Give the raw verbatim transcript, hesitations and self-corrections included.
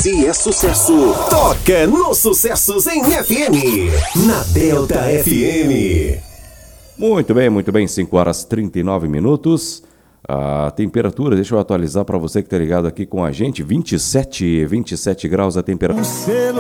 Se é sucesso, toca nos Sucessos em F M, na Delta F M. Muito bem, muito bem, cinco horas e trinta e nove minutos. A temperatura, deixa eu atualizar para você que está ligado aqui com a gente, vinte e sete, vinte e sete graus a temperatura.